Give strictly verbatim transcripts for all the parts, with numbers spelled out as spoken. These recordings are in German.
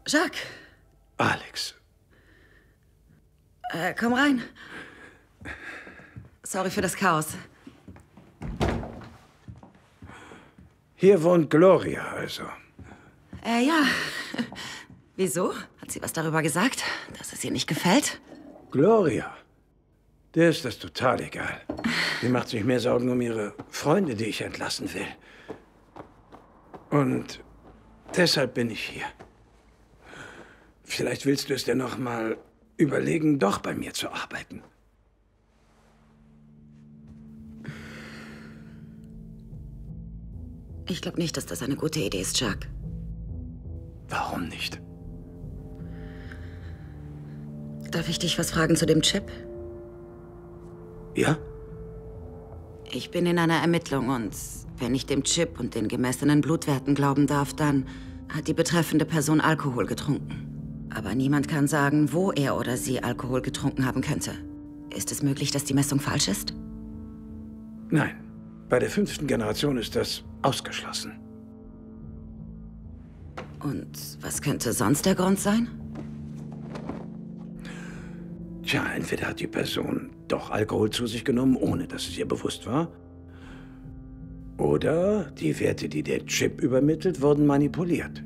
Jacques. Alex. Äh, komm rein. Sorry für das Chaos. Hier wohnt Gloria, also. Äh, ja. Wieso? Hat sie was darüber gesagt, dass es ihr nicht gefällt? Gloria? Der ist das total egal. Die macht sich mehr Sorgen um ihre Freunde, die ich entlassen will. Und deshalb bin ich hier. Vielleicht willst du es dir noch mal überlegen, doch bei mir zu arbeiten. Ich glaube nicht, dass das eine gute Idee ist, Jacques. Warum nicht? Darf ich dich was fragen zu dem Chip? Ja? Ich bin in einer Ermittlung und wenn ich dem Chip und den gemessenen Blutwerten glauben darf, dann hat die betreffende Person Alkohol getrunken. Aber niemand kann sagen, wo er oder sie Alkohol getrunken haben könnte. Ist es möglich, dass die Messung falsch ist? Nein. Bei der fünften Generation ist das ausgeschlossen. Und was könnte sonst der Grund sein? Tja, entweder hat die Person doch Alkohol zu sich genommen, ohne dass es ihr bewusst war. Oder die Werte, die der Chip übermittelt, wurden manipuliert.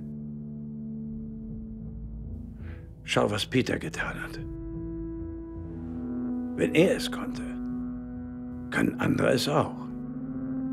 Schau, was Peter getan hat. Wenn er es konnte, können andere es auch.